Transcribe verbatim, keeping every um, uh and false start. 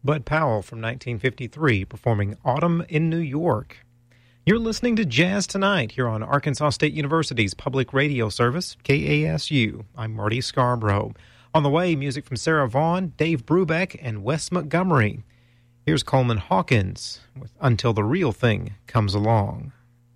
Bud Powell from nineteen fifty-three performing Autumn in New York. You're listening to Jazz Tonight here on Arkansas State University's public radio service, K A S U. I'm Marty Scarborough. On the way, music from Sarah Vaughan, Dave Brubeck, and Wes Montgomery. Here's Coleman Hawkins with Until the Real Thing Comes Along.